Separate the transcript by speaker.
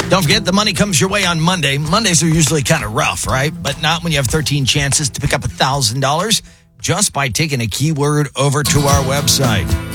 Speaker 1: Don't forget, the money comes your way on Monday. Mondays are usually kind of rough, right? But not when you have 13 chances to pick up $1,000 just by taking a keyword over to our website.